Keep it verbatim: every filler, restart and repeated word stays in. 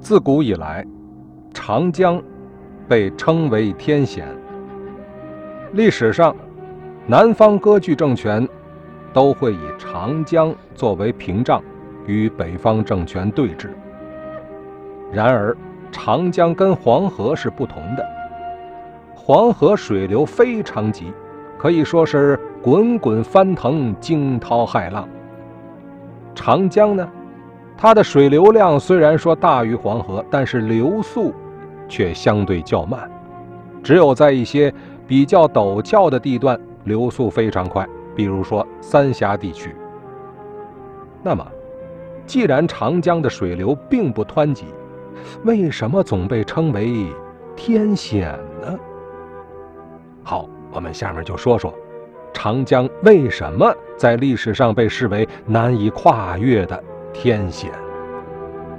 自古以来，长江被称为天险。历史上，南方割据政权都会以长江作为屏障，与北方政权对峙。然而，长江跟黄河是不同的。黄河水流非常急，可以说是滚滚翻腾，惊涛骇浪。长江呢，它的水流量虽然说大于黄河，但是流速却相对较慢，只有在一些比较陡峭的地段流速非常快，比如说三峡地区。那么，既然长江的水流并不湍急，为什么总被称为天险呢？好，我们下面就说说长江为什么在历史上被视为难以跨越的天险。